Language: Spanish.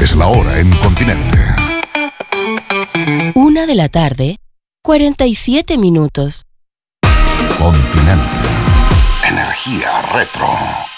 Es la hora en Continente. 1:47 PM. Continente. Energía retro.